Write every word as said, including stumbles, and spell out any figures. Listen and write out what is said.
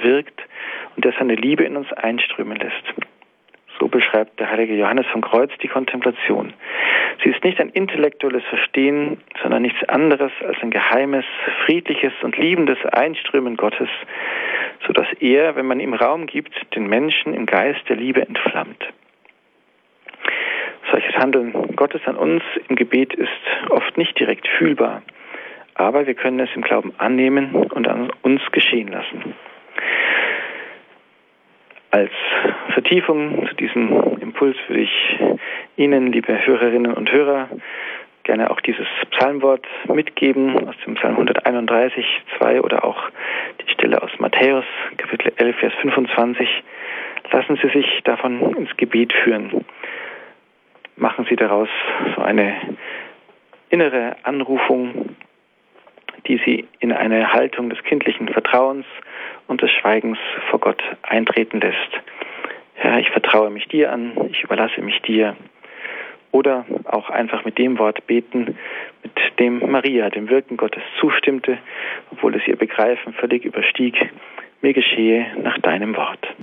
wirkt und der seine Liebe in uns einströmen lässt. So beschreibt der heilige Johannes vom Kreuz die Kontemplation. Sie ist nicht ein intellektuelles Verstehen, sondern nichts anderes als ein geheimes, friedliches und liebendes Einströmen Gottes, sodass er, wenn man ihm Raum gibt, den Menschen im Geist der Liebe entflammt. Solches Handeln Gottes an uns im Gebet ist oft nicht direkt fühlbar, aber wir können es im Glauben annehmen und an uns geschehen lassen. Als Vertiefung zu diesem Impuls würde ich Ihnen, liebe Hörerinnen und Hörer, gerne auch dieses Psalmwort mitgeben aus dem Psalm hunderteinunddreißig, zwei oder auch die Stelle aus Matthäus, Kapitel elf, Vers fünfundzwanzig. Lassen Sie sich davon ins Gebet führen. Machen Sie daraus so eine innere Anrufung, die Sie in eine Haltung des kindlichen Vertrauens und des Schweigens vor Gott eintreten lässt. Herr, ich vertraue mich dir an, ich überlasse mich dir. Oder auch einfach mit dem Wort beten, mit dem Maria dem Wirken Gottes zustimmte, obwohl es ihr Begreifen völlig überstieg. Mir geschehe nach deinem Wort.